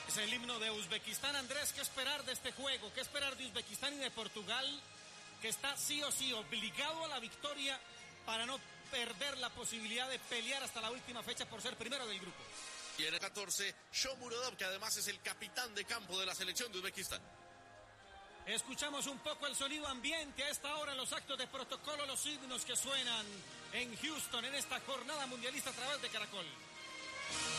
Es el himno de Uzbekistán. Andrés, ¿qué esperar de este juego? ¿Qué esperar de Uzbekistán y de Portugal, que está sí o sí obligado a la victoria para no perder la posibilidad de pelear hasta la última fecha por ser primero del grupo? Y en el 14, Shomurodov, que además es el capitán de campo de la selección de Uzbekistán. Escuchamos un poco el sonido ambiente a esta hora en los actos de protocolo, los himnos que suenan en Houston en esta jornada mundialista a través de Caracol.